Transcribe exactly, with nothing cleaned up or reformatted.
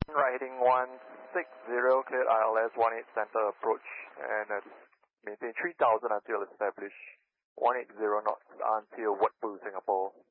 Right heading one six zero, cleared I L S one eight center approach, and uh, maintain three thousand until established, one eight zero knots until Wat Pu, Singapore.